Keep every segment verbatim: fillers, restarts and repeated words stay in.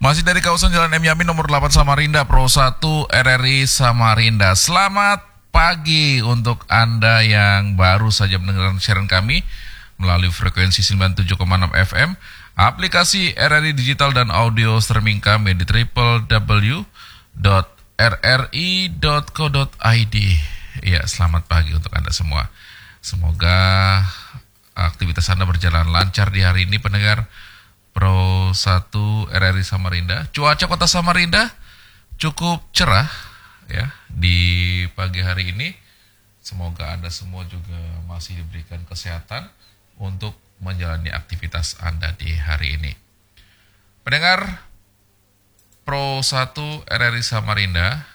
Masih dari kawasan Jalan M. Yamin nomor delapan Samarinda, Pro satu R R I Samarinda. Selamat pagi untuk Anda yang baru saja mendengarkan siaran kami melalui frekuensi sembilan puluh tujuh koma enam F M, aplikasi R R I Digital dan audio streaming kami di w w w dot r r i dot co dot i d. Ya, selamat pagi untuk Anda semua. Semoga aktivitas Anda berjalan lancar di hari ini, pendengar Pro satu R R I Samarinda. Cuaca kota Samarinda cukup cerah ya di pagi hari ini. Semoga Anda semua juga masih diberikan kesehatan untuk menjalani aktivitas Anda di hari ini. Pendengar Pro satu R R I Samarinda,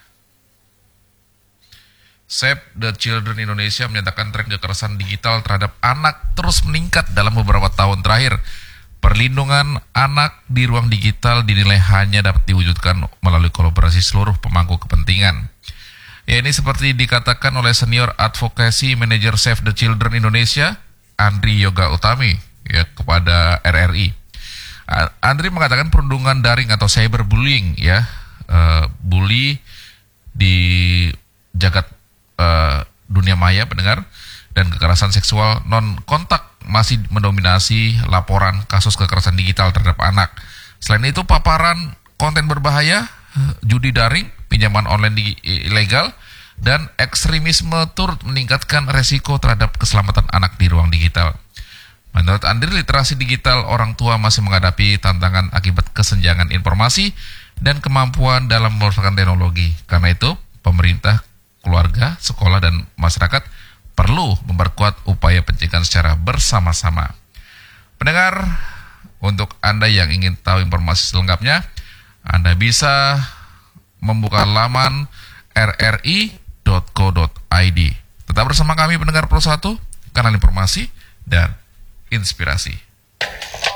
Save the Children Indonesia menyatakan tren kekerasan digital terhadap anak terus meningkat dalam beberapa tahun terakhir. Perlindungan anak di ruang digital dinilai hanya dapat diwujudkan melalui kolaborasi seluruh pemangku kepentingan. Ya, ini seperti dikatakan oleh Senior Advocacy Manager Save the Children Indonesia, Andri Yoga Utami, ya, kepada R R I. Andri mengatakan perundungan daring atau cyberbullying, ya, uh, bully di jagat uh, dunia maya, pendengar, dan kekerasan seksual non kontak masih mendominasi laporan kasus kekerasan digital terhadap anak. Selain itu, paparan konten berbahaya, judi daring, pinjaman online di, ilegal, dan ekstremisme turut meningkatkan resiko terhadap keselamatan anak di ruang digital. Menurut Andri, literasi digital orang tua masih menghadapi tantangan akibat kesenjangan informasi dan kemampuan dalam memanfaatkan teknologi. Karena itu, pemerintah, keluarga, sekolah, dan masyarakat perlu memperkuat upaya pencegahan secara bersama-sama. Pendengar, untuk Anda yang ingin tahu informasi selengkapnya, Anda bisa membuka laman r r i dot co dot i d. Tetap bersama kami pendengar Pro satu, kanal informasi dan inspirasi.